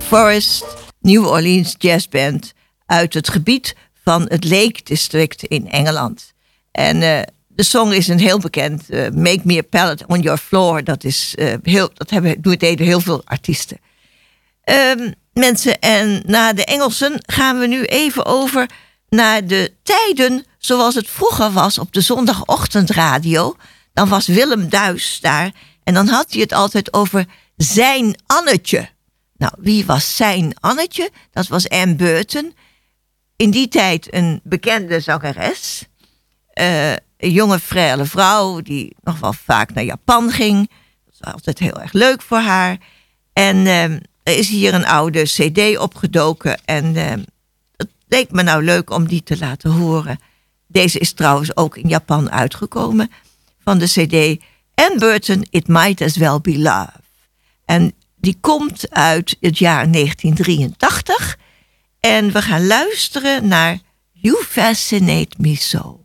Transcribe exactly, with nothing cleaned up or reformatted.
Forest New Orleans Jazz Band uit het gebied van het Lake District in Engeland. En uh, de song is een heel bekend, uh, Make Me a Pallet on Your Floor. Dat, is, uh, heel, dat hebben, deden heel veel artiesten. Um, mensen, en na de Engelsen gaan we nu even over naar de tijden zoals het vroeger was op de zondagochtendradio. Dan was Willem Duis daar en dan had hij het altijd over zijn Annetje. Nou, wie was zijn Annetje? Dat was Ann Burton. In die tijd een bekende zangeres. Uh, een jonge, frêle vrouw die nog wel vaak naar Japan ging. Dat was altijd heel erg leuk voor haar. En uh, er is hier een oude cd opgedoken. En uh, het leek me nou leuk om die te laten horen. Deze is trouwens ook in Japan uitgekomen. Van de cd Ann Burton, It Might As Well Be Love. En die komt uit het jaar negentien drieëntachtig. En we gaan luisteren naar You Fascinate Me So.